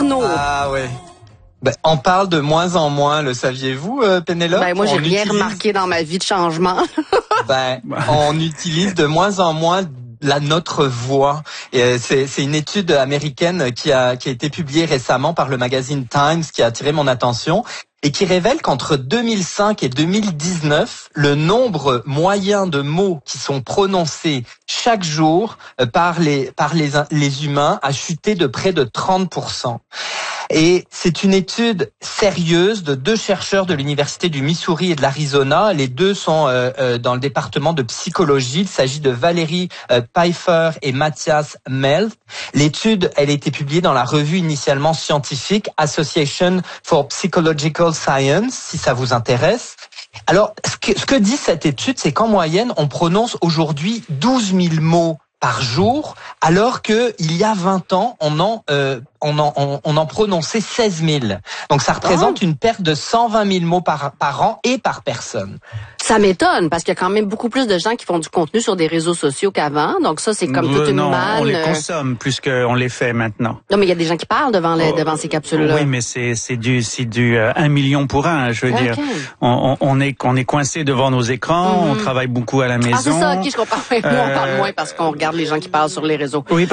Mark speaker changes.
Speaker 1: Arnaud.
Speaker 2: Ah oui. On parle de moins en moins, le saviez-vous, Pénélope?
Speaker 1: Moi, j'ai rien remarqué dans ma vie de changement.
Speaker 2: On utilise de moins en moins notre voix. Et c'est une étude américaine qui a été publiée récemment par le magazine Times qui a attiré mon attention et qui révèle qu'entre 2005 et 2019, le nombre moyen de mots qui sont prononcés chaque jour par les humains a chuté de près de 30%. Et c'est une étude sérieuse de 2 chercheurs de l'Université du Missouri et de l'Arizona. Les 2 sont dans le département de psychologie. Il s'agit de Valérie Pfeiffer et Matthias Melt. L'étude, elle a été publiée dans la revue initialement scientifique Association for Psychological Science, si ça vous intéresse. Alors, ce que dit cette étude, c'est qu'en moyenne, on prononce aujourd'hui 12 000 mots par jour, alors que il y a 20 ans, on en prononçait 16 000. Donc ça représente une perte de 120 000 mots par an et par personne.
Speaker 1: Ça m'étonne, parce qu'il y a quand même beaucoup plus de gens qui font du contenu sur des réseaux sociaux qu'avant. Donc ça, c'est comme toute une manne.
Speaker 3: On les consomme plus qu'on les fait maintenant.
Speaker 1: Non, mais il y a des gens qui parlent devant ces capsules-là.
Speaker 3: Oui, mais c'est du 1 million pour 1, je veux dire. On est coincé devant nos écrans, on travaille beaucoup à la maison.
Speaker 1: Ah, c'est ça, je comprends. Nous, on parle moins parce qu'on regarde les gens qui parlent sur les réseaux.
Speaker 3: Oui,